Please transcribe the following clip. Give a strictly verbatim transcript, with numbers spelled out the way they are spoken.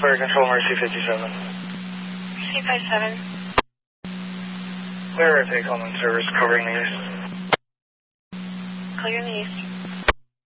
Fire Control, Mercy fifty-seven. Mercy fifty-seven. Clear, take home and service, covering the east. Clear in the east.